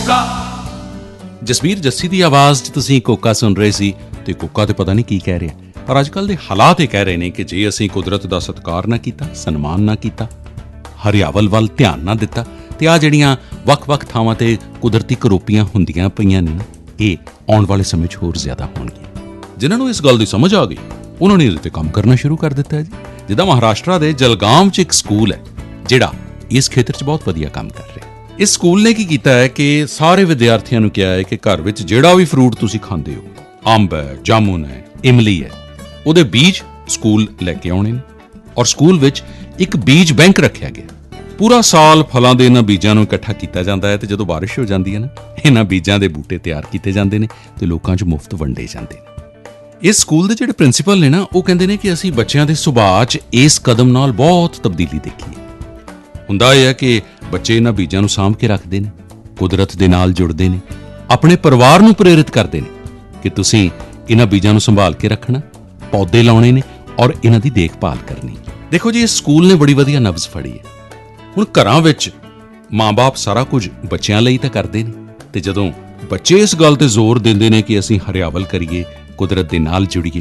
ਜਸਬੀਰ ਜੱਸੀ ਦੀ ਆਵਾਜ਼ 'ਚ ਤੁਸੀਂ ਕੋਕਾ ਸੁਣ ਰਹੇ ਸੀ ਅਤੇ ਕੋਕਾ ਤਾਂ ਪਤਾ ਨਹੀਂ ਕੀ ਕਹਿ ਰਿਹਾ, ਪਰ ਅੱਜ ਕੱਲ੍ਹ ਦੇ ਹਾਲਾਤ ਇਹ ਕਹਿ ਰਹੇ ਨੇ ਕਿ ਜੇ ਅਸੀਂ ਕੁਦਰਤ ਦਾ ਸਤਿਕਾਰ ਨਾ ਕੀਤਾ, ਸਨਮਾਨ ਨਾ ਕੀਤਾ, ਹਰਿਆਵਲ ਵੱਲ ਧਿਆਨ ਨਾ ਦਿੱਤਾ, ਅਤੇ ਆਹ ਜਿਹੜੀਆਂ ਵੱਖ-ਵੱਖ ਥਾਵਾਂ 'ਤੇ ਕੁਦਰਤੀ ਕਰੋਪੀਆਂ ਹੁੰਦੀਆਂ ਪਈਆਂ ਨੇ ਨਾ, ਇਹ ਆਉਣ ਵਾਲੇ ਸਮੇਂ 'ਚ ਹੋਰ ਜ਼ਿਆਦਾ ਹੋਣਗੀਆਂ। ਜਿਨ੍ਹਾਂ ਨੂੰ ਇਸ ਗੱਲ ਦੀ ਸਮਝ ਆ ਗਈ, ਉਹਨਾਂ ਨੇ ਇਹਦੇ 'ਤੇ ਕੰਮ ਕਰਨਾ ਸ਼ੁਰੂ ਕਰ ਦਿੱਤਾ ਹੈ ਜੀ। ਜਿੱਦਾਂ ਮਹਾਰਾਸ਼ਟਰ ਦੇ ਜਲਗਾਮ 'ਚ ਇੱਕ ਸਕੂਲ ਹੈ ਜਿਹੜਾ ਇਸ ਖੇਤਰ 'ਚ ਬਹੁਤ ਵਧੀਆ ਕੰਮ ਕਰ ਰਿਹਾ। ਇਸ ਸਕੂਲ ਨੇ ਕੀ ਕੀਤਾ ਹੈ ਕਿ ਸਾਰੇ ਵਿਦਿਆਰਥੀਆਂ ਨੂੰ ਕਿਹਾ ਹੈ ਕਿ ਘਰ ਵਿੱਚ ਜਿਹੜਾ ਵੀ ਫਰੂਟ ਤੁਸੀਂ ਖਾਂਦੇ ਹੋ, ਅੰਬ ਹੈ, ਜਾਮੁਨ ਹੈ, ਇਮਲੀ ਹੈ, ਉਹਦੇ ਬੀਜ ਸਕੂਲ ਲੈ ਕੇ ਆਉਣੇ ਨੇ, ਔਰ ਸਕੂਲ ਵਿੱਚ ਇੱਕ ਬੀਜ ਬੈਂਕ ਰੱਖਿਆ ਗਿਆ। ਪੂਰਾ ਸਾਲ ਫਲਾਂ ਦੇ ਇਹਨਾਂ ਬੀਜਾਂ ਨੂੰ ਇਕੱਠਾ ਕੀਤਾ ਜਾਂਦਾ ਹੈ, ਅਤੇ ਜਦੋਂ ਬਾਰਿਸ਼ ਹੋ ਜਾਂਦੀ ਹੈ ਨਾ, ਇਹਨਾਂ ਬੀਜਾਂ ਦੇ ਬੂਟੇ ਤਿਆਰ ਕੀਤੇ ਜਾਂਦੇ ਨੇ ਅਤੇ ਲੋਕਾਂ 'ਚ ਮੁਫਤ ਵੰਡੇ ਜਾਂਦੇ ਨੇ। ਇਸ ਸਕੂਲ ਦੇ ਜਿਹੜੇ ਪ੍ਰਿੰਸੀਪਲ ਨੇ ਨਾ, ਉਹ ਕਹਿੰਦੇ ਨੇ ਕਿ ਅਸੀਂ ਬੱਚਿਆਂ ਦੇ ਸੁਭਾਅ 'ਚ ਇਸ ਕਦਮ ਨਾਲ ਬਹੁਤ ਤਬਦੀਲੀ ਦੇਖੀ ਹੈ। ਹੁੰਦਾ ਇਹ ਹੈ ਕਿ ਬੱਚੇ ਇਹਨਾਂ ਬੀਜਾਂ ਨੂੰ ਸਾਂਭ ਕੇ ਰੱਖਦੇ ਨੇ, ਕੁਦਰਤ ਦੇ ਨਾਲ ਜੁੜਦੇ ਨੇ, ਆਪਣੇ ਪਰਿਵਾਰ ਨੂੰ ਪ੍ਰੇਰਿਤ ਕਰਦੇ ਨੇ ਕਿ ਤੁਸੀਂ ਇਹਨਾਂ ਬੀਜਾਂ ਨੂੰ ਸੰਭਾਲ ਕੇ ਰੱਖਣਾ, ਪੌਦੇ ਲਾਉਣੇ ਨੇ ਔਰ ਇਹਨਾਂ ਦੀ ਦੇਖਭਾਲ ਕਰਨੀ। ਦੇਖੋ ਜੀ, ਇਸ ਸਕੂਲ ਨੇ ਬੜੀ ਵਧੀਆ ਨਬਜ਼ ਫੜੀ ਹੈ। ਹੁਣ ਘਰਾਂ ਵਿੱਚ ਮਾਂ-ਬਾਪ ਸਾਰਾ ਕੁਝ ਬੱਚਿਆਂ ਲਈ ਤਾਂ ਕਰਦੇ ਨੇ, ਅਤੇ ਜਦੋਂ ਬੱਚੇ ਇਸ ਗੱਲ 'ਤੇ ਜ਼ੋਰ ਦਿੰਦੇ ਨੇ ਕਿ ਅਸੀਂ ਹਰਿਆਵਲ ਕਰੀਏ, ਕੁਦਰਤ ਦੇ ਨਾਲ ਜੁੜੀਏ,